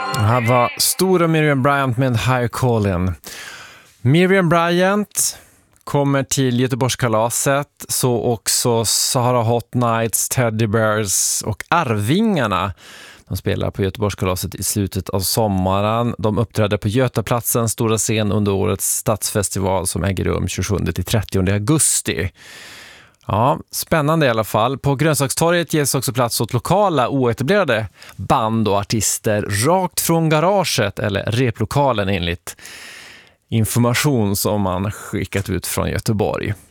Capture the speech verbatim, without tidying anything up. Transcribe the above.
Det här var stora Miriam Bryant med Higher Callin'. Miriam Bryant kommer till Göteborgskalaset, så också Sahara Hot Nights, Teddy Bears och Arvingarna. De spelar på Göteborgskalaset i slutet av sommaren. De uppträdde på Götaplatsen, stora scen under årets stadsfestival som äger rum tjugosjunde till trettionde augusti. Ja, spännande i alla fall. På Grönsakstorget ges också plats åt lokala oetablerade band och artister rakt från garaget eller replokalen enligt information som man skickat ut från Göteborg.